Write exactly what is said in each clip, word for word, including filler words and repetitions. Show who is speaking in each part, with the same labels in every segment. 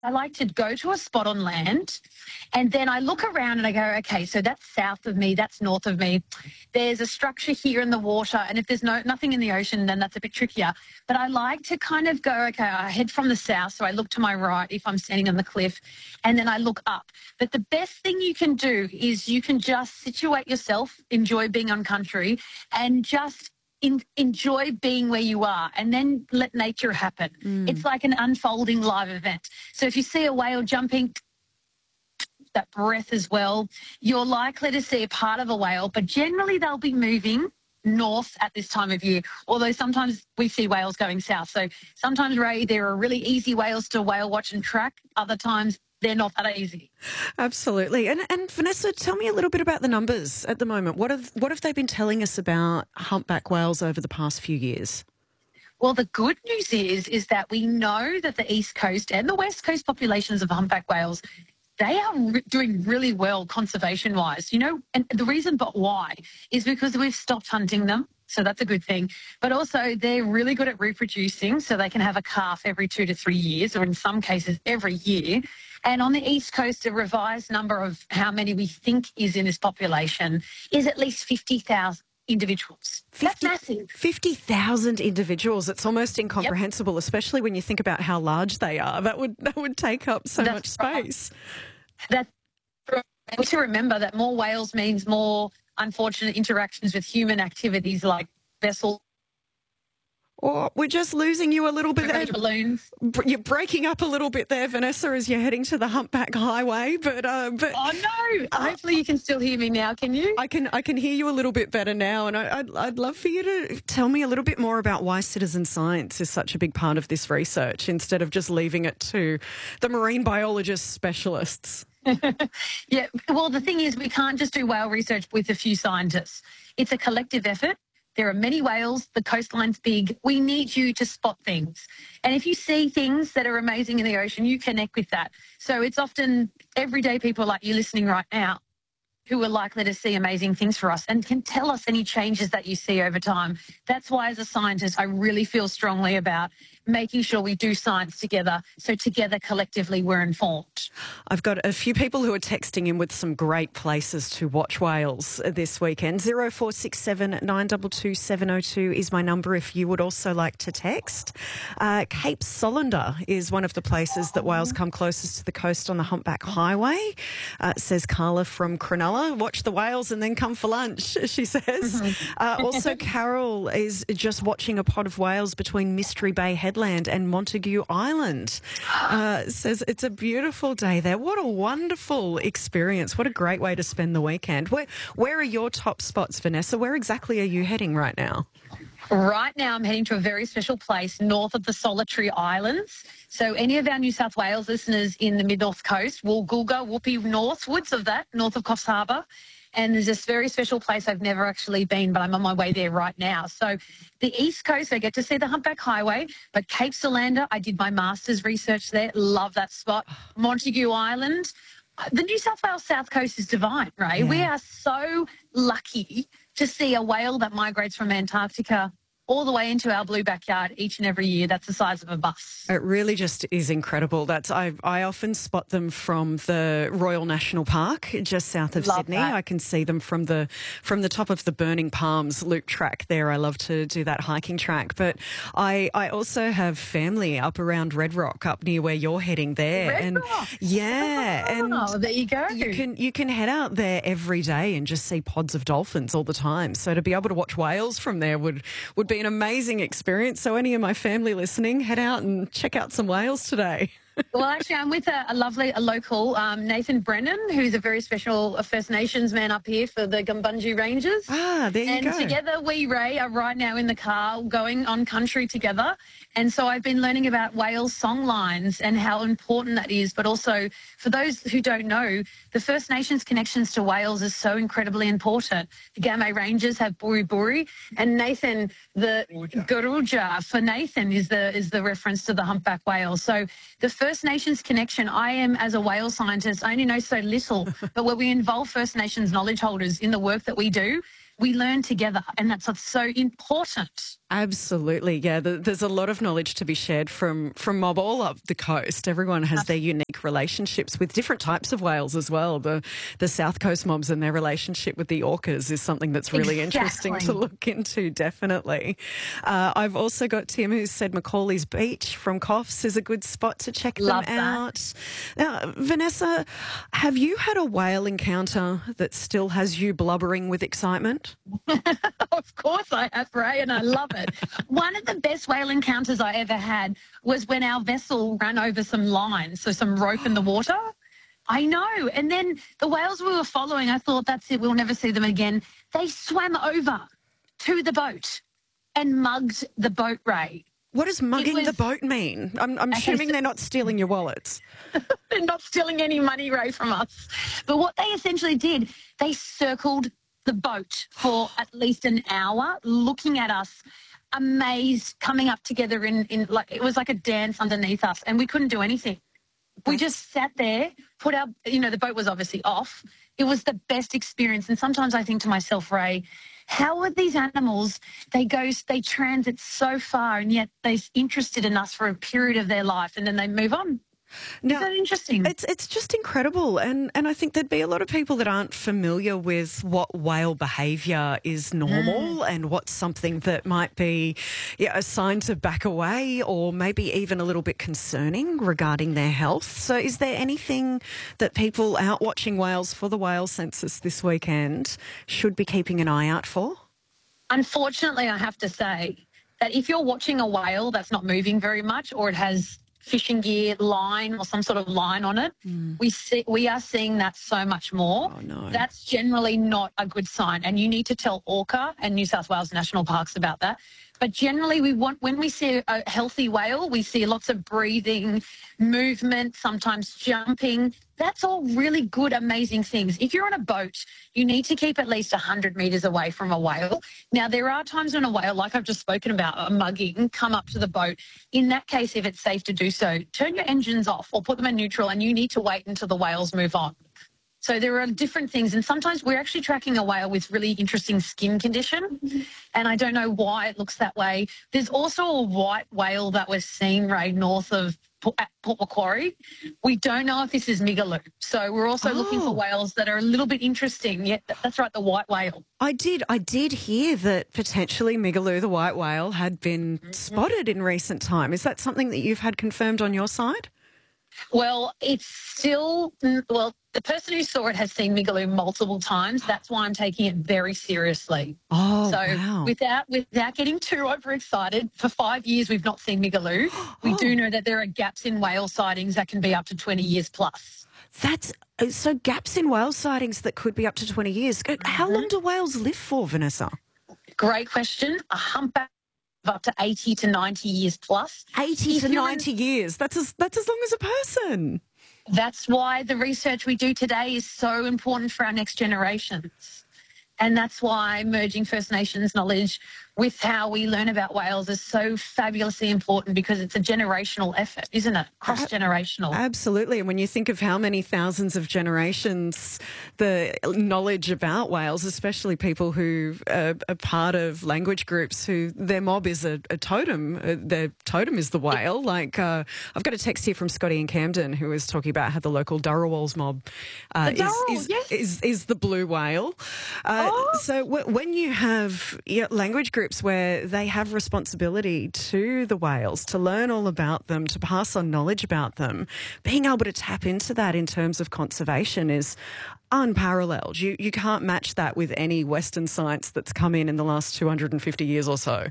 Speaker 1: I like to go to a spot on land and then I look around and I go, okay, so that's south of me, that's north of me. There's a structure here in the water, and if there's no nothing in the ocean, then that's a bit trickier. But I like to kind of go, okay, I head from the south, so I look to my right if I'm standing on the cliff, and then I look up. But the best thing you can do is you can just situate yourself, enjoy being on country, and just In, enjoy being where you are and then let nature happen. Mm. It's like an unfolding live event. So if you see a whale jumping, that breath as well, you're likely to see a part of a whale, but generally they'll be moving north at this time of year, although sometimes we see whales going south. So sometimes, Ray, there are really easy whales to whale watch and track. Other times they're not that easy.
Speaker 2: Absolutely. And and Vanessa, tell me a little bit about the numbers at the moment. What have what have they been telling us about humpback whales over the past few years?
Speaker 1: Well, the good news is, is that we know that the East Coast and the West Coast populations of humpback whales, they are re- doing really well conservation-wise. You know, and the reason but why is because we've stopped hunting them. So that's a good thing. But also they're really good at reproducing, so they can have a calf every two to three years, or in some cases every year. And on the East Coast, a revised number of how many we think is in this population is at least fifty thousand individuals.
Speaker 2: fifty,
Speaker 1: That's massive.
Speaker 2: fifty thousand individuals. It's almost incomprehensible, yep. Especially when you think about how large they are. That would that would take up so
Speaker 1: That's
Speaker 2: much space.
Speaker 1: Right. That's right. We need to remember that more whales means more unfortunate interactions with human activities like vessels.
Speaker 2: Or we're just losing you a little bit there.
Speaker 1: Balloons.
Speaker 2: You're breaking up a little bit there, Vanessa, as you're heading to the Humpback Highway. But uh, but
Speaker 1: oh no! Uh, Hopefully you can still hear me now. Can you?
Speaker 2: I can. I can hear you a little bit better now, and I, I'd I'd love for you to tell me a little bit more about why citizen science is such a big part of this research, instead of just leaving it to the marine biologist specialists.
Speaker 1: Yeah, well, the thing is, we can't just do whale research with a few scientists. It's a collective effort. There are many whales. The coastline's big. We need you to spot things. And if you see things that are amazing in the ocean, you connect with that. So it's often everyday people like you listening right now who are likely to see amazing things for us and can tell us any changes that you see over time. That's why, as a scientist, I really feel strongly about making sure we do science together, so together, collectively, we're informed.
Speaker 2: I've got a few people who are texting in with some great places to watch whales this weekend. zero four six seven nine two two seven zero two is my number if you would also like to text. Uh, Cape Solander is one of the places that whales come closest to the coast on the Humpback Highway, uh, says Carla from Cronulla. Watch the whales and then come for lunch, she says. Mm-hmm. uh, also, Carol is just watching a pod of whales between Mystery Bay Headland and Montague Island. Uh, says it's a beautiful day there. What a wonderful experience. What a great way to spend the weekend. Where, where are your top spots, Vanessa? Where exactly are you heading right now?
Speaker 1: Right now, I'm heading to a very special place north of the Solitary Islands. So any of our New South Wales listeners in the mid-north coast, Woolgoolga, Whoopi, northwards of that, north of Coffs Harbour. And there's this very special place I've never actually been, but I'm on my way there right now. So the East Coast, I get to see the Humpback Highway, but Cape Solander, I did my master's research there. Love that spot. Montague Island. The New South Wales South Coast is divine, right? Yeah. We are so lucky to see a whale that migrates from Antarctica all the way into our blue backyard each and every year. That's the size of a bus.
Speaker 2: It really just is incredible. That's I, I often spot them from the Royal National Park just south of
Speaker 1: Love
Speaker 2: Sydney.
Speaker 1: That.
Speaker 2: I can see them from the from the top of the Burning Palms loop track there. I love to do that hiking track. But I, I also have family up around Red Rock, up near where you're heading there.
Speaker 1: Red
Speaker 2: and
Speaker 1: Rock.
Speaker 2: Yeah.
Speaker 1: Oh,
Speaker 2: and
Speaker 1: there you go.
Speaker 2: You can you can head out there every day and just see pods of dolphins all the time. So to be able to watch whales from there would, would be an amazing experience. So any of my family listening, head out and check out some whales today.
Speaker 1: Well, actually, I'm with a, a lovely, a local, um, Nathan Brennan, who's a very special uh, First Nations man up here for the Gumbunji Rangers.
Speaker 2: Ah, there you
Speaker 1: and
Speaker 2: go.
Speaker 1: And together we, Ray, are right now in the car going on country together. And so I've been learning about whale song lines and how important that is. But also, for those who don't know, the First Nations connections to whales is so incredibly important. The Gamay Rangers have Buri Buri, and Nathan, the Garuja for Nathan is the is the reference to the humpback whale. So the First Nations connection, I am, as a whale scientist, I only know so little, but when we involve First Nations knowledge holders in the work that we do, we learn together, and that's what's so important.
Speaker 2: Absolutely, yeah. The, there's a lot of knowledge to be shared from from mob all up the coast. Everyone has their unique relationships with different types of whales as well. The the South Coast mobs and their relationship with the orcas is something that's really
Speaker 1: Exactly.
Speaker 2: interesting to look into, definitely. Uh, I've also got Tim who said Macaulay's Beach from Coffs is a good spot to check
Speaker 1: Love
Speaker 2: them
Speaker 1: that.
Speaker 2: out. Now, Vanessa, have you had a whale encounter that still has you blubbering with excitement?
Speaker 1: Of course I have, Ray, and I love it. One of the best whale encounters I ever had was when our vessel ran over some line, so some rope in the water. I know. And then the whales we were following, I thought, that's it, we'll never see them again. They swam over to the boat and mugged the boat, Ray.
Speaker 2: What does mugging
Speaker 1: was-
Speaker 2: the boat mean? I'm, I'm assuming they're not stealing your wallets.
Speaker 1: They're not stealing any money, Ray, from us. But what they essentially did, they circled the boat for at least an hour, looking at us, amazed, coming up together in, in like, it was like a dance underneath us, and we couldn't do anything. We just sat there, put our, you know, the boat was obviously off. It was the best experience. And sometimes I think to myself, Ray, how are these animals, they go, they transit so far, and yet they're interested in us for a period of their life, and then they move on.
Speaker 2: Now,
Speaker 1: Isn't that interesting?
Speaker 2: It's it's just incredible, and and I think there'd be a lot of people that aren't familiar with what whale behaviour is normal mm. and what's something that might be yeah, a sign to back away or maybe even a little bit concerning regarding their health. So is there anything that people out watching whales for the whale census this weekend should be keeping an eye out for?
Speaker 1: Unfortunately, I have to say that if you're watching a whale that's not moving very much, or it has fishing gear, line, or some sort of line on it, mm. we see we are seeing that so much more.
Speaker 2: Oh, no.
Speaker 1: That's generally not a good sign, and you need to tell Orca and New South Wales National Parks about that. But generally, we want, when we see a healthy whale, we see lots of breathing, movement, sometimes jumping. That's all really good, amazing things. If you're on a boat, you need to keep at least one hundred metres away from a whale. Now, there are times when a whale, like I've just spoken about, a mugging, come up to the boat. In that case, if it's safe to do so, turn your engines off or put them in neutral, and you need to wait until the whales move on. So there are different things, and sometimes we're actually tracking a whale with really interesting skin condition, and I don't know why it looks that way. There's also a white whale that was seen, Ray, north of at Port Macquarie. We don't know if this is Migaloo, so we're also oh. looking for whales that are a little bit interesting. Yeah, that's right, the white whale.
Speaker 2: I did, I did hear that potentially Migaloo, the white whale, had been mm-hmm. spotted in recent time. Is that something that you've had confirmed on your side?
Speaker 1: Well, it's still, well, the person who saw it has seen Migaloo multiple times. That's why I'm taking it very seriously.
Speaker 2: Oh,
Speaker 1: so
Speaker 2: wow.
Speaker 1: without without getting too overexcited, for five years we've not seen Migaloo. We oh. do know that there are gaps in whale sightings that can be up to twenty years plus.
Speaker 2: That's so gaps in whale sightings that could be up to twenty years. How mm-hmm. long do whales live for, Vanessa?
Speaker 1: Great question. A humpback up to eighty to ninety years plus.
Speaker 2: eighty to ninety years. That's as, that's as long as a person.
Speaker 1: That's why the research we do today is so important for our next generations. And that's why merging First Nations knowledge with how we learn about whales is so fabulously important, because it's a generational effort, isn't it? Cross-generational.
Speaker 2: Absolutely. And when you think of how many thousands of generations the knowledge about whales, especially people who are, are part of language groups who their mob is a, a totem, uh, their totem is the whale. Like uh, I've got a text here from Scotty in Camden who was talking about how the local Darawals mob uh,
Speaker 1: the Darawal,
Speaker 2: is, is,
Speaker 1: yes.
Speaker 2: is, is the blue whale. Uh, oh. So w- when you have you know, language groups where they have responsibility to the whales, to learn all about them, to pass on knowledge about them, being able to tap into that in terms of conservation is unparalleled. You you can't match that with any Western science that's come in in the last two hundred fifty years or so.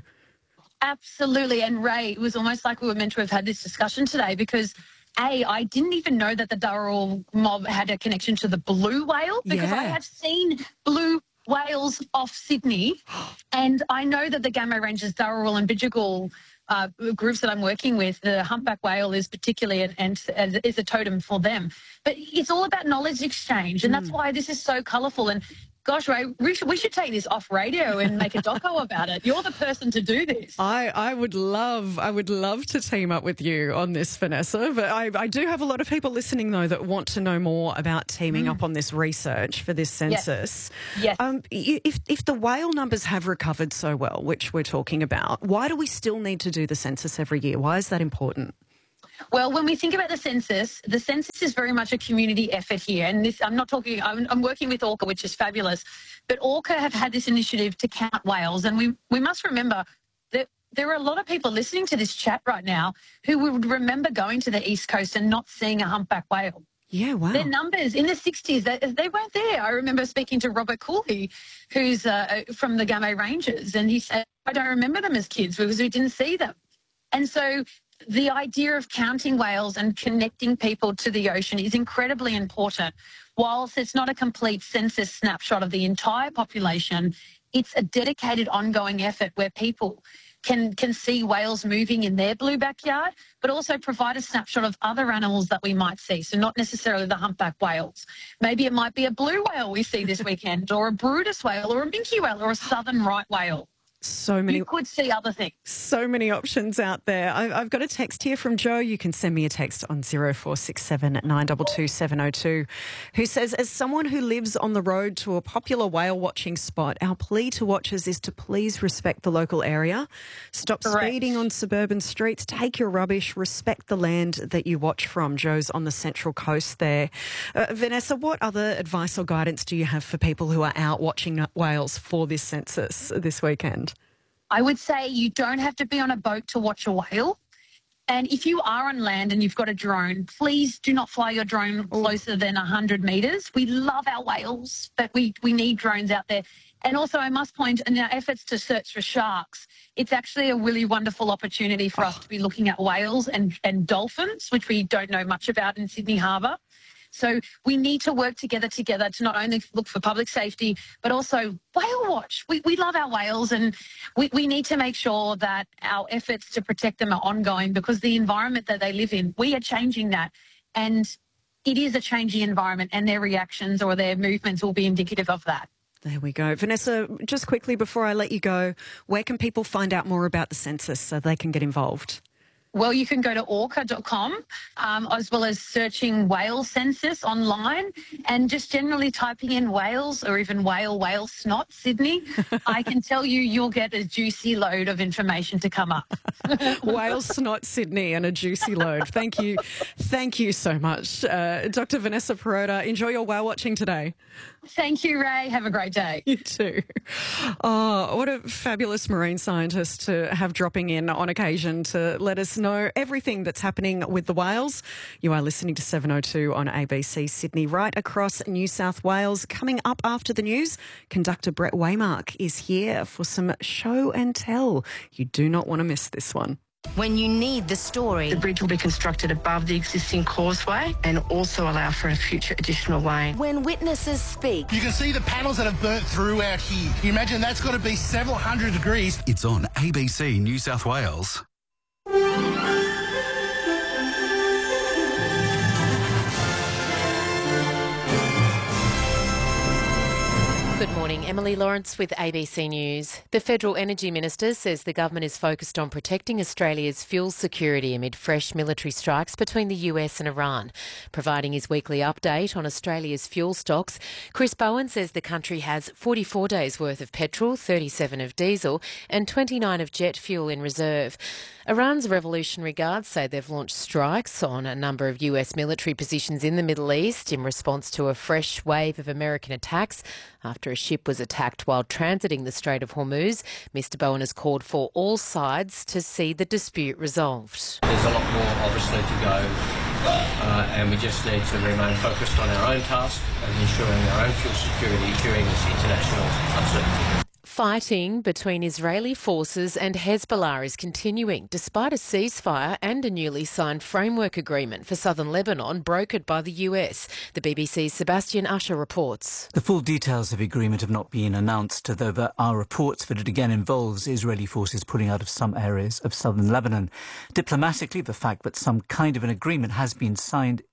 Speaker 1: Absolutely. And Ray, it was almost like we were meant to have had this discussion today, because A, I didn't even know that the Darawal mob had a connection to the blue whale, because
Speaker 2: yeah.
Speaker 1: I have seen blue whales off Sydney, and I know that the Gamma Rangers, Darawal and Bidjigal uh, groups that I'm working with, the humpback whale is particularly and, and, and is a totem for them. But it's all about knowledge exchange, and mm. that's why this is so colourful. And Gosh, Ray, we should, we should take this off radio and make a doco about it. You're the person to do this.
Speaker 2: I, I would love, I would love to team up with you on this, Vanessa. But I, I do have a lot of people listening, though, that want to know more about teaming mm. up on this research for this census.
Speaker 1: Yes. yes.
Speaker 2: Um, if, if the whale numbers have recovered so well, which we're talking about, why do we still need to do the census every year? Why is that important?
Speaker 1: Well, when we think about the census, the census is very much a community effort here. And this, I'm not talking, I'm, I'm working with Orca, which is fabulous. But Orca have had this initiative to count whales. And we, we must remember that there are a lot of people listening to this chat right now who would remember going to the East Coast and not seeing a humpback whale.
Speaker 2: Yeah, wow.
Speaker 1: Their numbers in the sixties, they, they weren't there. I remember speaking to Robert Cooley, who's uh, from the Gamay Rangers, and he said, I don't remember them as kids because we didn't see them. And so the idea of counting whales and connecting people to the ocean is incredibly important. Whilst it's not a complete census snapshot of the entire population, it's a dedicated ongoing effort where people can, can see whales moving in their blue backyard, but also provide a snapshot of other animals that we might see. So not necessarily the humpback whales. Maybe it might be a blue whale we see this weekend, or a Brutus whale, or a minke whale, or a southern right whale.
Speaker 2: So many.
Speaker 1: You could see other things.
Speaker 2: So many options out there. I, I've got a text here from Joe. You can send me a text on zero four six seven nine two two seven zero two, who says, as someone who lives on the road to a popular whale watching spot, our plea to watchers is to please respect the local area. Stop
Speaker 1: Correct.
Speaker 2: speeding on suburban streets. Take your rubbish. Respect the land that you watch from. Joe's on the Central Coast there. Uh, Vanessa, what other advice or guidance do you have for people who are out watching whales for this census this weekend?
Speaker 1: I would say you don't have to be on a boat to watch a whale. And if you are on land and you've got a drone, please do not fly your drone closer than one hundred metres. We love our whales, but we, we need drones out there. And also, I must point, in our efforts to search for sharks, it's actually a really wonderful opportunity for us to be looking at whales and, and dolphins, which we don't know much about in Sydney Harbour. So we need to work together together to not only look for public safety, but also whale watch. We, we love our whales, and we, we need to make sure that our efforts to protect them are ongoing, because the environment that they live in, we are changing that. And it is a changing environment, and their reactions or their movements will be indicative of that.
Speaker 2: There we go. Vanessa, just quickly before I let you go, where can people find out more about the census so they can get involved?
Speaker 1: Well, you can go to orca dot com, um, as well as searching whale census online, and just generally typing in whales or even whale, whale snot, Sydney. I can tell you you'll get a juicy load of information to come up.
Speaker 2: Whale snot, Sydney, and a juicy load. Thank you. Thank you so much. Uh, Doctor Vanessa Perrotta, enjoy your whale watching today.
Speaker 1: Thank you, Ray. Have a great day.
Speaker 2: You too. Oh, what a fabulous marine scientist to have dropping in on occasion to let us know everything that's happening with the whales. You are listening to seven oh two on A B C Sydney, right across New South Wales. Coming up after the news, conductor Brett Waymark is here for some show and tell. You do not want to miss this one.
Speaker 3: When you need the story.
Speaker 4: The bridge will be constructed above the existing causeway and also allow for a future additional lane.
Speaker 3: When witnesses speak.
Speaker 5: You can see the panels that have burnt through out here. You imagine that's got to be several hundred degrees.
Speaker 6: It's on A B C New South Wales.
Speaker 7: Good morning, Emily Lawrence with A B C News. The Federal Energy Minister says the government is focused on protecting Australia's fuel security amid fresh military strikes between the U S and Iran. Providing his weekly update on Australia's fuel stocks, Chris Bowen says the country has forty-four days' worth of petrol, thirty-seven of diesel and twenty-nine of jet fuel in reserve. Iran's Revolutionary Guards say they've launched strikes on a number of U S military positions in the Middle East in response to a fresh wave of American attacks after a ship was attacked while transiting the Strait of Hormuz. Mister Bowen has called for all sides to see the dispute resolved.
Speaker 8: There's a lot more, obviously, to go, uh, and we just need to remain focused on our own task and ensuring our own fuel security during this international uncertainty.
Speaker 7: Fighting between Israeli forces and Hezbollah is continuing, despite a ceasefire and a newly signed framework agreement for southern Lebanon brokered by the U S. The B B C's Sebastian Usher reports.
Speaker 9: The full details of the agreement have not been announced, though there are reports that it again involves Israeli forces pulling out of some areas of southern Lebanon. Diplomatically, the fact that some kind of an agreement has been signed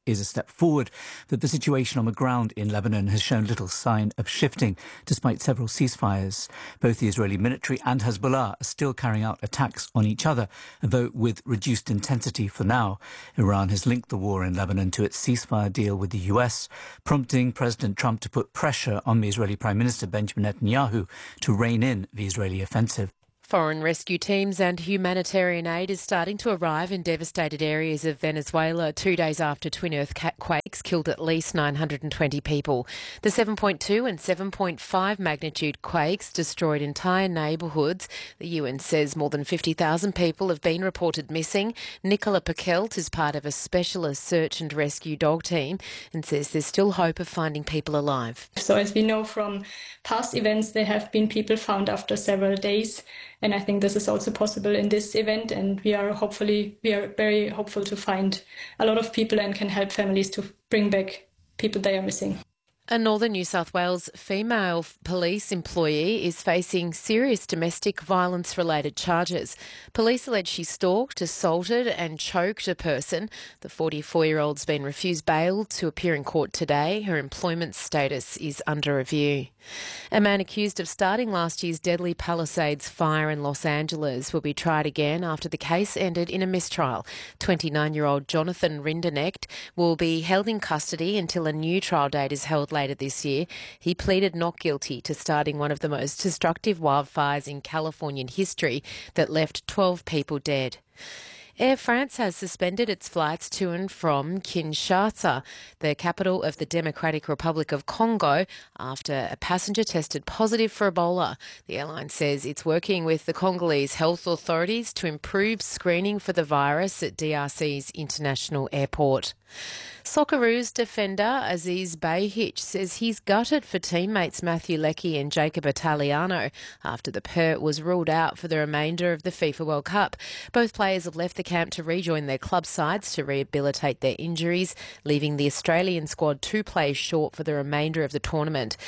Speaker 9: is a step forward, that the situation on the ground in Lebanon has shown little sign of shifting, despite several ceasefires. Both the Israeli military and Hezbollah are still carrying out attacks on each other, though with reduced intensity for now. Iran has linked the war in Lebanon to its ceasefire deal with the U S, prompting President Trump to put pressure on the Israeli Prime Minister Benjamin Netanyahu to rein in the Israeli offensive.
Speaker 7: Foreign rescue teams and humanitarian aid is starting to arrive in devastated areas of Venezuela two days after twin earthquakes killed at least nine hundred twenty people. The seven point two and seven point five magnitude quakes destroyed entire neighbourhoods. The U N says more than fifty thousand people have been reported missing. Nicola Pakelt is part of a specialist search and rescue dog team and says there's still hope of finding people alive.
Speaker 10: So as we know from past events, there have been people found after several days. And I think this is also possible in this event, and we are hopefully, we are very hopeful to find a lot of people and can help families to bring back people they are missing.
Speaker 7: A Northern New South Wales female police employee is facing serious domestic violence-related charges. Police allege she stalked, assaulted and choked a person. The forty-four-year-old's been refused bail to appear in court today. Her employment status is under review. A man accused of starting last year's deadly Palisades fire in Los Angeles will be tried again after the case ended in a mistrial. twenty-nine-year-old Jonathan Rinderknecht will be held in custody until a new trial date is held later this year. He pleaded not guilty to starting one of the most destructive wildfires in Californian history that left twelve people dead. Air France has suspended its flights to and from Kinshasa, the capital of the Democratic Republic of Congo, after a passenger tested positive for Ebola. The airline says it's working with the Congolese health authorities to improve screening for the virus at D R C's international airport. Socceroos defender Aziz Behich says he's gutted for teammates Matthew Leckie and Jacob Italiano after the pair was ruled out for the remainder of the FIFA World Cup. Both players have left the camp to rejoin their club sides to rehabilitate their injuries, leaving the Australian squad two players short for the remainder of the tournament.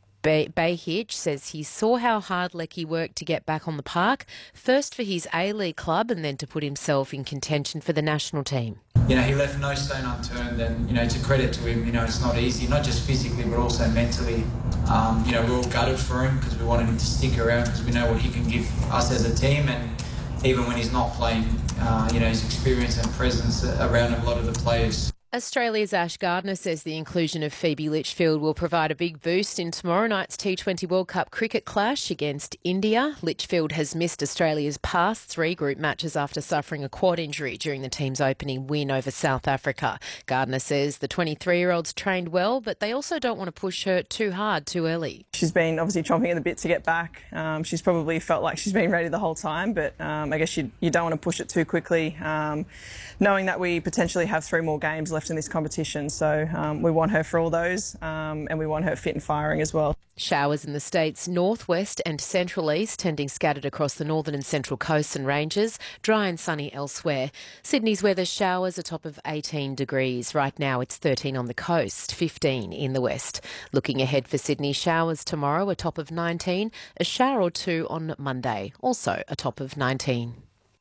Speaker 7: Behich says he saw how hard Leckie worked to get back on the park, first for his A-League club and then to put himself in contention for the national team.
Speaker 11: You know, he left no stone unturned, and, you know, to credit to him, you know, it's not easy, not just physically but also mentally. Um, you know, we're all gutted for him because we wanted him to stick around because we know what he can give us as a team, and even when he's not playing, uh, you know, his experience and presence around a lot of the players.
Speaker 7: Australia's Ash Gardner says the inclusion of Phoebe Litchfield will provide a big boost in tomorrow night's T twenty World Cup cricket clash against India. Litchfield has missed Australia's past three group matches after suffering a quad injury during the team's opening win over South Africa. Gardner says the twenty-three-year-old's trained well, but they also don't want to push her too hard too early.
Speaker 12: She's been obviously chomping at the bit to get back. Um, she's probably felt like she's been ready the whole time, but um, I guess you, you don't want to push it too quickly, um, knowing that we potentially have three more games left in this competition, so um, we want her for all those, um, and we want her fit and firing as well.
Speaker 7: Showers in the state's northwest and central east, tending scattered across the northern and central coasts and ranges, dry and sunny elsewhere. Sydney's weather, showers a top of eighteen degrees. Right now it's thirteen on the coast, fifteen in the west. Looking ahead for Sydney, showers tomorrow, a top of nineteen, a shower or two on Monday, also a top of nineteen.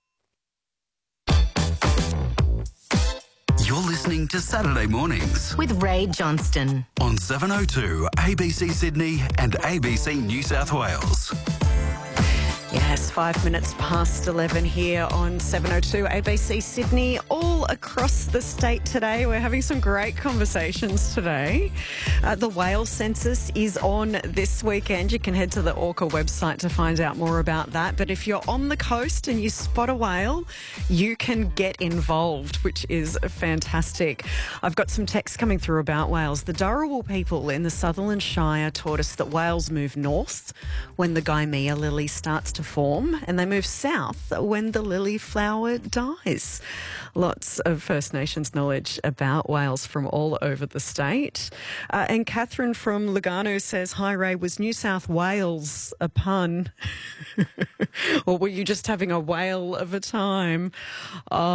Speaker 6: You're listening to Saturday Mornings
Speaker 3: with Ray Johnston
Speaker 6: on seven oh two A B C Sydney and A B C New South Wales.
Speaker 2: Yes, five minutes past eleven here on seven oh two A B C Sydney, all across the state today. We're having some great conversations today. Uh, the whale census is on this weekend. You can head to the Orca website to find out more about that. But if you're on the coast and you spot a whale, you can get involved, which is fantastic. I've got some texts coming through about whales. The Dharawal people in the Sutherland Shire taught us that whales move north when the Gymea lily starts to form, and they move south when the lily flower dies. Lots of First Nations knowledge about whales from all over the state. Uh, and Catherine from Lugano says, hi Ray, was New South Wales a pun? Or were you just having a whale of a time? Oh,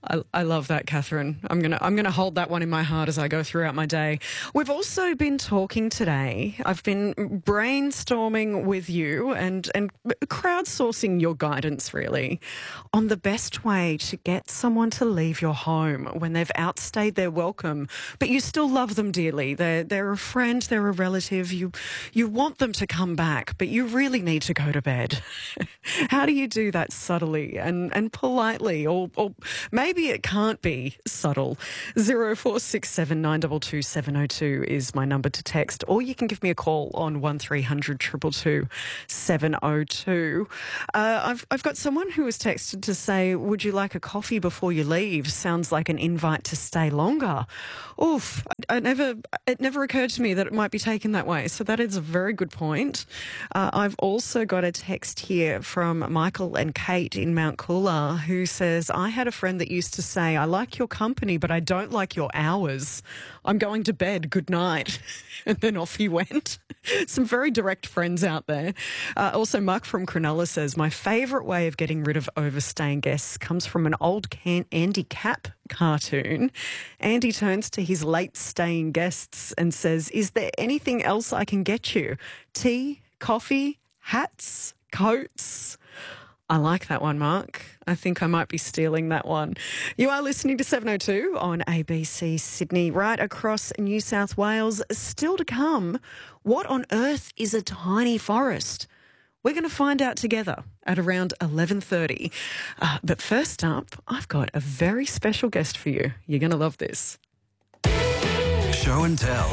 Speaker 2: I, I love that, Catherine. I'm gonna I'm gonna hold that one in my heart as I go throughout my day. We've also been talking today. I've been brainstorming with you and and crowdsourcing your guidance, really, on the best way to get someone to leave your home when they've outstayed their welcome, but you still love them dearly. They're they're a friend, they're a relative. You you want them to come back, but you really need to go to bed. How do you do that subtly and and politely, or or maybe Maybe it can't be subtle. zero four six seven nine two two seven zero two is my number to text, or you can give me a call on one three hundred two two two seven zero two. Uh, I've, I've got someone who has texted to say, would you like a coffee before you leave? Sounds like an invite to stay longer. Oof, I, I never, it never occurred to me that it might be taken that way. So that is a very good point. Uh, I've also got a text here from Michael and Kate in Mount Coolaa who says, I had a friend that used to say, I like your company, but I don't like your hours. I'm going to bed. Good night. And then off he went. Some very direct friends out there. Uh, also, Mark from Cronulla says, my favourite way of getting rid of overstaying guests comes from an old can- Andy Capp cartoon. Andy turns to his late-staying guests and says, is there anything else I can get you? Tea, coffee, hats, coats? I like that one, Mark. I think I might be stealing that one. You are listening to seven oh two on A B C Sydney, right across New South Wales. Still to come, what on earth is a tiny forest? We're going to find out together at around eleven thirty. Uh, but first up, I've got a very special guest for you. You're going to love this.
Speaker 6: Show and tell.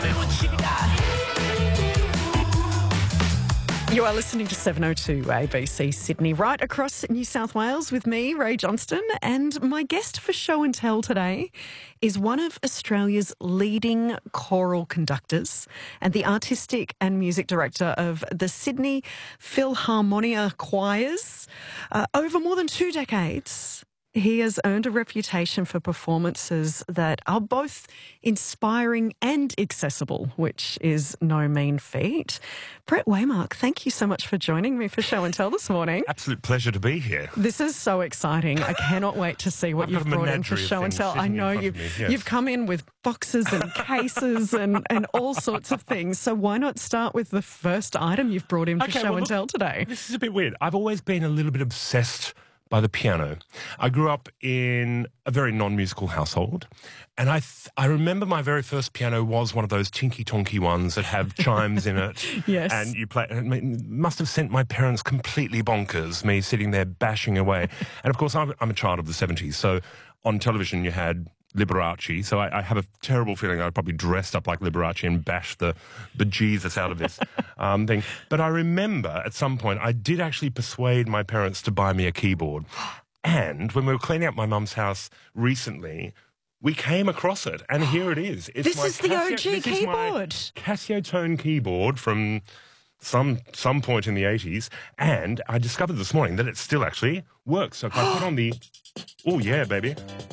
Speaker 2: You are listening to seven oh two A B C Sydney, right across New South Wales with me, Ray Johnston, and my guest for Show and Tell today is one of Australia's leading choral conductors and the artistic and music director of the Sydney Philharmonia Choirs. Uh, over more than two decades, he has earned a reputation for performances that are both inspiring and accessible, which is no mean feat. Brett Waymark, thank you so much for joining me for Show and Tell this morning.
Speaker 13: Absolute pleasure to be here.
Speaker 2: This is so exciting. I cannot wait to see what
Speaker 13: I've
Speaker 2: you've
Speaker 13: got a
Speaker 2: brought in for Show and Tell. I know you've,
Speaker 13: yes.
Speaker 2: you've come in with boxes and cases and, and all sorts of things. So why not start with the first item you've brought in for
Speaker 13: Okay,
Speaker 2: Show
Speaker 13: well,
Speaker 2: and
Speaker 13: look,
Speaker 2: Tell today?
Speaker 13: This is a bit weird. I've always been a little bit obsessed by the piano. I grew up in a very non-musical household, and I th- I remember my very first piano was one of those tinky-tonky ones that have chimes in it.
Speaker 2: Yes.
Speaker 13: And you play. It must have sent my parents completely bonkers, me sitting there bashing away. And of course, I'm, I'm a child of the seventies, so on television you had Liberace, so I, I have a terrible feeling I probably dressed up like Liberace and bashed the bejesus out of this um, thing. But I remember at some point I did actually persuade my parents to buy me a keyboard. And when we were cleaning up my mum's house recently, we came across it, and here it is. It's
Speaker 2: This
Speaker 13: my
Speaker 2: is the
Speaker 13: Casio,
Speaker 2: O G
Speaker 13: this is my
Speaker 2: keyboard.
Speaker 13: Casio Tone keyboard from some some point in the eighties, and I discovered this morning that it still actually works. So if I put on the, oh yeah, baby.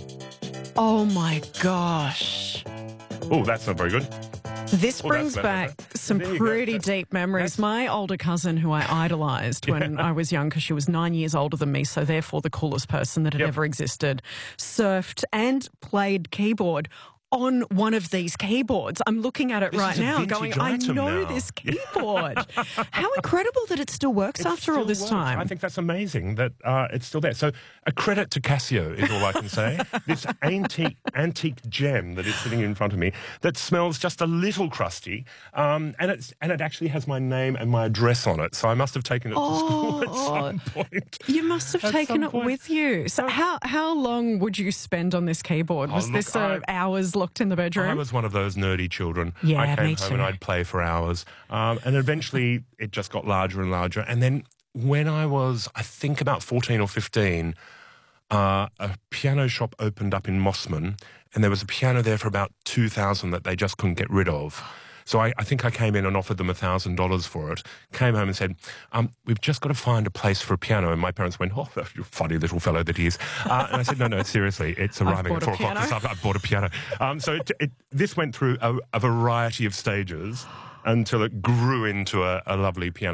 Speaker 2: Oh my gosh.
Speaker 13: Oh, that's not very good.
Speaker 2: This
Speaker 13: Oh,
Speaker 2: brings
Speaker 13: that's better.
Speaker 2: back some
Speaker 13: There you go.
Speaker 2: pretty
Speaker 13: That's-
Speaker 2: deep memories. My older cousin, who I idolised when I was young, because she was nine years older than me, so therefore the coolest person that had
Speaker 13: Yep.
Speaker 2: ever existed, surfed and played keyboard on one of these keyboards. I'm looking at it
Speaker 13: This
Speaker 2: right
Speaker 13: is a
Speaker 2: now
Speaker 13: vintage
Speaker 2: going, I
Speaker 13: item
Speaker 2: know
Speaker 13: now."
Speaker 2: this keyboard. How incredible that it still works
Speaker 13: It
Speaker 2: after all
Speaker 13: still
Speaker 2: this
Speaker 13: works.
Speaker 2: time.
Speaker 13: I think that's amazing that uh, it's still there. So a credit to Casio is all I can say. This antique antique gem that is sitting in front of me that smells just a little crusty, um, and it's and it actually has my name and my address on it. So I must have taken it to school at
Speaker 2: Oh.
Speaker 13: some point.
Speaker 2: You must have
Speaker 13: At
Speaker 2: taken
Speaker 13: some
Speaker 2: it
Speaker 13: point.
Speaker 2: with you. So how how long would you spend on this keyboard?
Speaker 13: Oh,
Speaker 2: Was
Speaker 13: look,
Speaker 2: this uh,
Speaker 13: I-
Speaker 2: hours locked in the bedroom?
Speaker 13: I was one of those nerdy children.
Speaker 2: Yeah,
Speaker 13: I came
Speaker 2: me
Speaker 13: home
Speaker 2: too.
Speaker 13: and I'd play for hours. Um, and eventually it just got larger and larger. And then when I was, I think about fourteen or fifteen, uh, a piano shop opened up in Mossman, and there was a piano there for about two thousand that they just couldn't get rid of. So I, I think I came in and offered them one thousand dollars for it, came home and said, um, we've just got to find a place for a piano. And my parents went, oh, you funny little fellow that he is. Uh, and I said, no, no, seriously, it's arriving
Speaker 2: bought
Speaker 13: at
Speaker 2: a
Speaker 13: four o'clock this
Speaker 2: piano.
Speaker 13: afternoon. I've bought a piano. Um, so it, it, this went through a, a variety of stages until it grew into a, a lovely piano that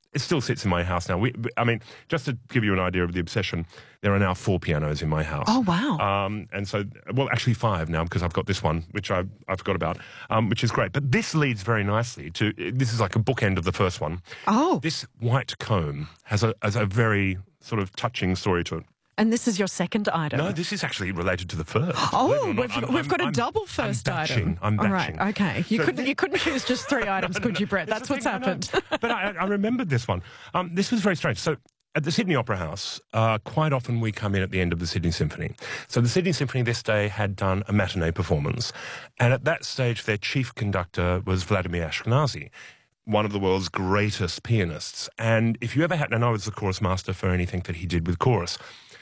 Speaker 13: it still sits in my house now. We, I mean, just to give you an idea of the obsession, there are now four pianos in my house.
Speaker 2: Oh, wow.
Speaker 13: Um, and so, well, actually five now, because I've got this one, which I, I forgot about, um, which is great. But this leads very nicely to, this is like a bookend of the first one.
Speaker 2: Oh.
Speaker 13: This white comb has a, has a very sort of touching story to it.
Speaker 2: And this is your second item?
Speaker 13: No, this is actually related to the first.
Speaker 2: Oh, we've,
Speaker 13: I'm,
Speaker 2: we've
Speaker 13: I'm,
Speaker 2: got a
Speaker 13: I'm,
Speaker 2: double first
Speaker 13: I'm batching,
Speaker 2: item.
Speaker 13: I'm batching.
Speaker 2: All right, okay. You
Speaker 13: So
Speaker 2: couldn't
Speaker 13: thi-
Speaker 2: you couldn't choose just three items,
Speaker 13: no, no,
Speaker 2: could
Speaker 13: no.
Speaker 2: you, Brett?
Speaker 13: It's
Speaker 2: That's
Speaker 13: the
Speaker 2: what's
Speaker 13: thing, I know.
Speaker 2: happened.
Speaker 13: But I, I remembered this one. Um, this was very strange. So at the Sydney Opera House, uh, quite often we come in at the end of the Sydney Symphony. So the Sydney Symphony this day had done a matinee performance. And at that stage, their chief conductor was Vladimir Ashkenazy, one of the world's greatest pianists. And if you ever had, and I was the chorus master for anything that he did with chorus,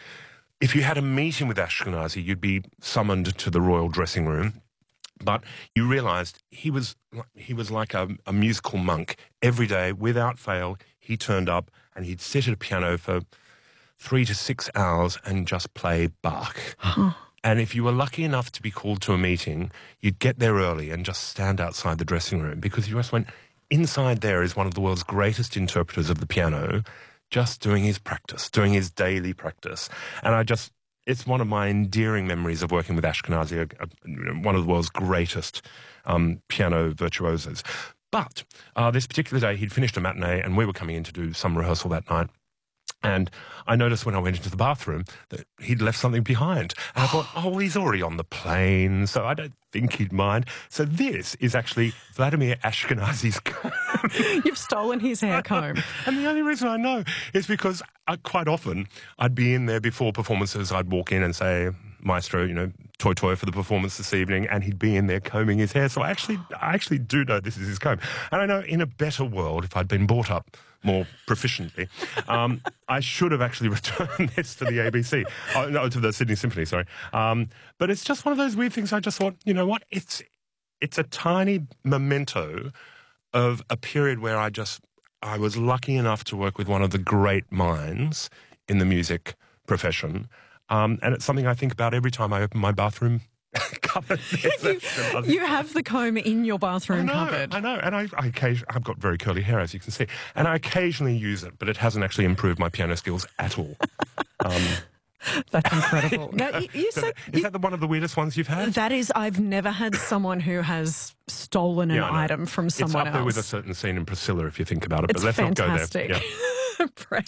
Speaker 13: if you had a meeting with Ashkenazy, you'd be summoned to the royal dressing room. But you realised he was he was like a, a musical monk. Every day, without fail, he turned up and he'd sit at a piano for three to six hours and just play Bach. And if you were lucky enough to be called to a meeting, you'd get there early and just stand outside the dressing room, because you just went, inside there is one of the world's greatest interpreters of the piano, just doing his practice, doing his daily practice. And I just, it's one of my endearing memories of working with Ashkenazy, a, a, one of the world's greatest um, piano virtuosos. But uh, this particular day, he'd finished a matinee and we were coming in to do some rehearsal that night. And I noticed when I went into the bathroom that he'd left something behind. And I thought, oh, well, he's already on the plane, so I don't think he'd mind. So this is actually Vladimir Ashkenazy's comb.
Speaker 2: You've stolen his hair comb.
Speaker 13: And the only reason I know is because I, quite often I'd be in there before performances. I'd walk in and say, Maestro, you know, toi toi for the performance this evening, and he'd be in there combing his hair. So I actually, I actually do know this is his comb. And I know in a better world, if I'd been brought up more proficiently, um, I should have actually returned this to the A B C, oh, no, to the Sydney Symphony, sorry. Um, but it's just one of those weird things. I just thought, you know what, it's it's a tiny memento of a period where I just, I was lucky enough to work with one of the great minds in the music profession. Um, and it's something I think about every time I open my bathroom cupboard.
Speaker 2: you, you have the comb in your bathroom
Speaker 13: I know,
Speaker 2: cupboard.
Speaker 13: I know, and I, I occasion, I've got very curly hair, as you can see, and I occasionally use it, but it hasn't actually improved my piano skills at all. Um,
Speaker 2: That's incredible. Now, you, you
Speaker 13: so
Speaker 2: said,
Speaker 13: is that the, one of the weirdest ones you've had?
Speaker 2: That is, I've never had someone who has stolen an
Speaker 13: Yeah, I know.
Speaker 2: item from someone
Speaker 13: It's up there
Speaker 2: else.
Speaker 13: with a certain scene in Priscilla, if you think about it,
Speaker 2: It's
Speaker 13: but let's
Speaker 2: fantastic.
Speaker 13: not go there. Yeah.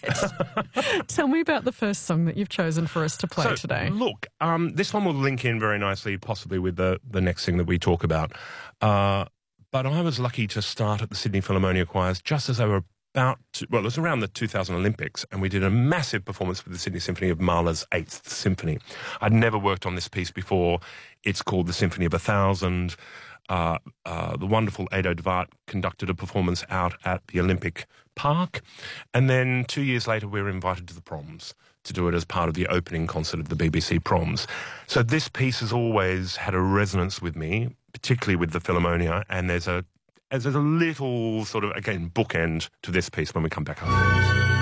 Speaker 2: Brett, tell me about the first song that you've chosen for us to play
Speaker 13: so,
Speaker 2: today.
Speaker 13: Look, um, this one will link in very nicely, possibly with the, the next thing that we talk about. Uh, but I was lucky to start at the Sydney Philharmonia Choirs just as they were about to, well, it was around the two thousand Olympics, and we did a massive performance with the Sydney Symphony of Mahler's Eighth Symphony. I'd never worked on this piece before. It's called the Symphony of a Thousand. Uh, uh, the wonderful Ado de Waart conducted a performance out at the Olympic Park. And then two years later, we were invited to the Proms to do it as part of the opening concert of the B B C Proms. So this piece has always had a resonance with me, particularly with the Philharmonia. And there's a, there's a little sort of, again, bookend to this piece when we come back after this.